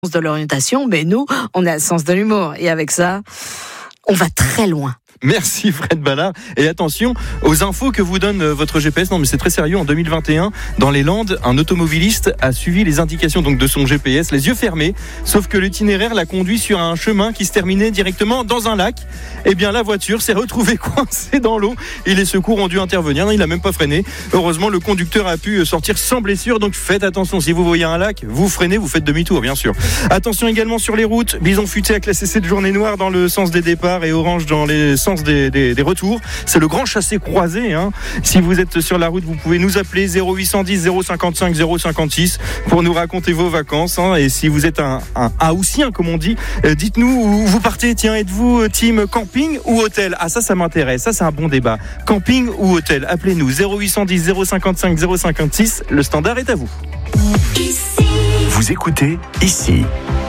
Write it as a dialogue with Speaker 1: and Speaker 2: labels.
Speaker 1: de l'orientation, mais nous, on a le sens de l'humour. Et avec ça, on va très loin.
Speaker 2: Merci Fred Ballard. Et attention aux infos que vous donne votre GPS. Non mais c'est très sérieux. En 2021, dans les Landes, un automobiliste a suivi les indications donc de son GPS, les yeux fermés. Sauf que l'itinéraire l'a conduit sur un chemin qui se terminait directement dans un lac. Eh bien la voiture s'est retrouvée coincée dans l'eau et les secours ont dû intervenir. Il n'a même pas freiné. Heureusement, le conducteur a pu sortir sans blessure. Donc faites attention. Si vous voyez un lac, vous freinez, vous faites demi-tour bien sûr. Attention également sur les routes. Bison futé a classé cette journée noire dans le sens des départs et orange dans les sens des retours. C'est le grand chassé croisé. Si vous êtes sur la route, vous pouvez nous appeler 0810 055 056 pour nous raconter vos vacances. Et si vous êtes un haussien, comme on dit, dites-nous où vous partez. Tiens, êtes-vous team camping ou hôtel ? Ah ça m'intéresse. Ça, c'est un bon débat. Camping ou hôtel ? Appelez-nous 0810 055 056. Le standard est à vous.
Speaker 3: Vous écoutez Ici.